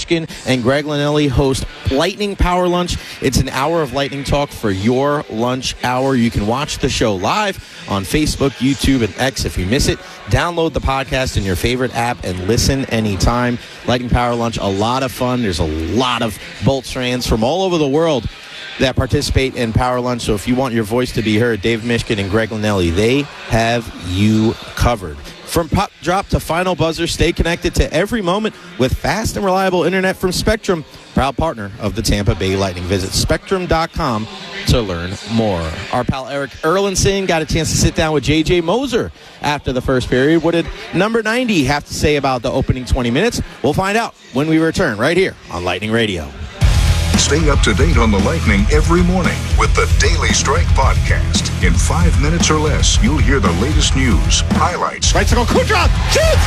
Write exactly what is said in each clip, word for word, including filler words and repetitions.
Mishkin and Greg Linelli host Lightning Power Lunch. It's an hour of Lightning talk for your lunch hour. You can watch the show live on Facebook, YouTube, and X if you miss it. Download the podcast in your favorite app and listen anytime. Lightning Power Lunch, a lot of fun. There's a lot of Bolts fans from all over the world that participate in Power Lunch. So if you want your voice to be heard, Dave Mishkin and Greg Linelli, they have you covered. From pop drop to final buzzer, stay connected to every moment with fast and reliable internet from Spectrum, proud partner of the Tampa Bay Lightning. Visit spectrum dot com to learn more. Our pal Eric Erlinson got a chance to sit down with J J Moser after the first period. What did number ninety have to say about the opening twenty minutes? We'll find out when we return right here on Lightning Radio. Stay up to date on the Lightning every morning with the Daily Strike Podcast. In five minutes or less, you'll hear the latest news, highlights, right circle, Kucherov, shoots,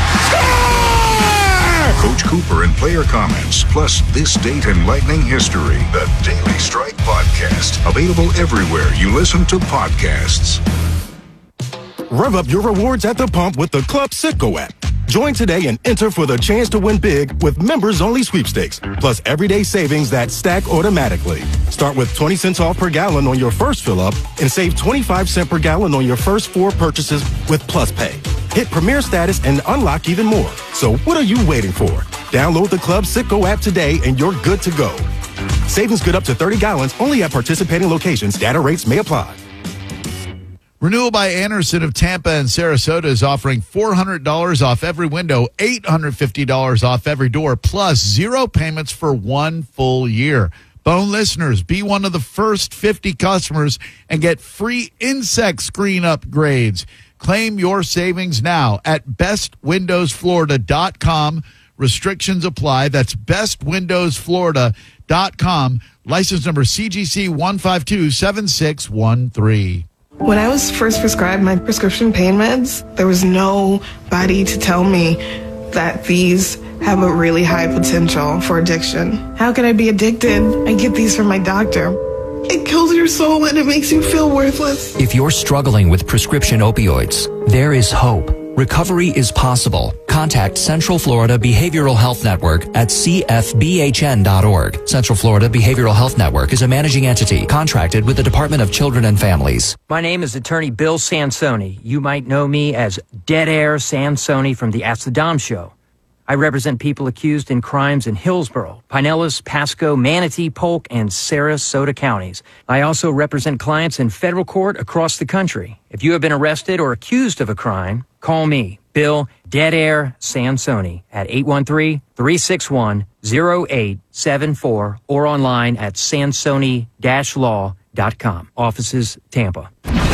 score! Coach Cooper and player comments, plus this date in Lightning history. The Daily Strike Podcast, available everywhere you listen to podcasts. Rev up your rewards at the pump with the Club Citgo app. Join today and enter for the chance to win big with members-only sweepstakes, plus everyday savings that stack automatically. Start with twenty cents off per gallon on your first fill-up and save twenty-five cents per gallon on your first four purchases with Plus Pay. Hit Premier status and unlock even more. So what are you waiting for? Download the Club Citgo app today and you're good to go. Savings good up to thirty gallons only at participating locations. Data rates may apply. Renewal by Anderson of Tampa and Sarasota is offering four hundred dollars off every window, eight hundred fifty dollars off every door, plus zero payments for one full year. Bone listeners, be one of the first fifty customers and get free insect screen upgrades. Claim your savings now at best windows florida dot com. Restrictions apply. That's best windows florida dot com. License number C G C one five two seven six one three. When I was first prescribed my prescription pain meds, there was nobody to tell me that these have a really high potential for addiction. How can I be addicted? I get these from my doctor. It kills your soul and it makes you feel worthless. If you're struggling with prescription opioids, there is hope. Recovery is possible. Contact Central Florida Behavioral Health Network at c f b h n dot org. Central Florida Behavioral Health Network is a managing entity contracted with the Department of Children and Families. My name is Attorney Bill Sansoni. You might know me as Dead Air Sansoni from the Ask the Dom Show. I represent people accused in crimes in Hillsborough, Pinellas, Pasco, Manatee, Polk, and Sarasota counties. I also represent clients in federal court across the country. If you have been arrested or accused of a crime, call me, Bill Dead Air Sansoni, at eight one three, three six one, zero eight seven four or online at sansoni dash law dot com. Offices, Tampa.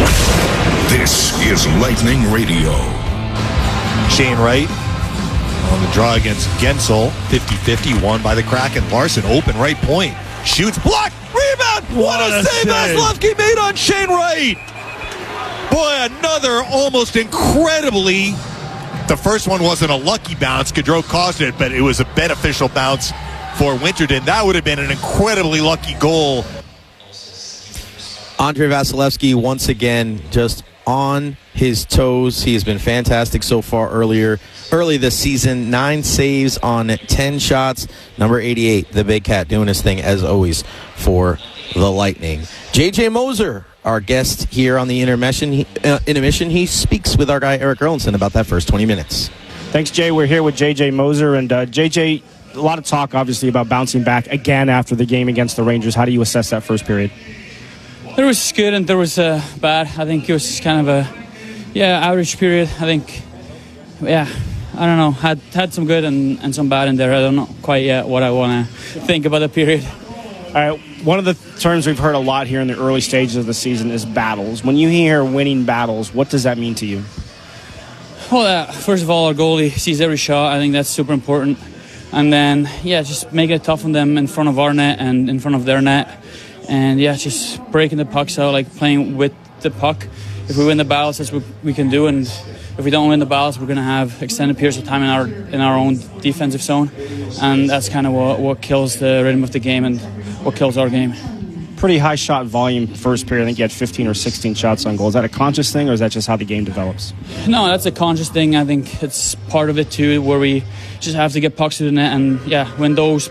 This is Lightning Radio. Shane Wright on the draw against Gensel, fifty-fifty, won by the Kraken. Larson, open right point, shoots, blocked, rebound. What, what a, a save Vasilevsky made on Shane Wright. Boy, another almost incredibly, the first one wasn't a lucky bounce. Gaudreau caused it, but it was a beneficial bounce for Winterton. That would have been an incredibly lucky goal. Andre Vasilevsky once again just on his toes. He has been fantastic so far earlier early this season. Nine saves on ten shots. Number eighty-eight, the Big Cat, doing his thing as always for the Lightning. J J Moser, our guest here on the intermission. He, uh, intermission. He speaks with our guy Eric Erlinson about that first twenty minutes. Thanks, Jay. We're here with J J Moser. And uh, J J, a lot of talk, obviously, about bouncing back again after the game against the Rangers. How do you assess that first period? There was good and there was uh, bad. I think it was kind of a, yeah, average period. I think, yeah, I don't know. Had had some good and, and some bad in there. I don't know quite yet what I want to think about the period. All right, one of the terms we've heard a lot here in the early stages of the season is battles. When you hear winning battles, what does that mean to you? Well, uh, first of all, our goalie sees every shot. I think that's super important. And then, yeah, just make it tough on them in front of our net and in front of their net. And, yeah, just breaking the pucks out, like playing with the puck. If we win the battles, that's what we can do. And if we don't win the battles, we're going to have extended periods of time in our in our own defensive zone. And that's kind of what, what kills the rhythm of the game and what kills our game. Pretty high shot volume first period. I think you had fifteen or sixteen shots on goal. Is that a conscious thing, or is that just how the game develops? No, that's a conscious thing. I think it's part of it, too, where we just have to get pucks to the net. And, yeah, when those